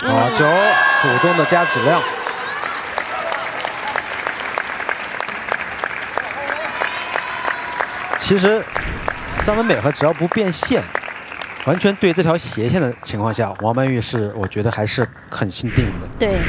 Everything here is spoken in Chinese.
好球，主动的加质量。其实张文美和只要不变线，完全对这条斜线的情况下，王曼玉是我觉得还是很幸定的。 对。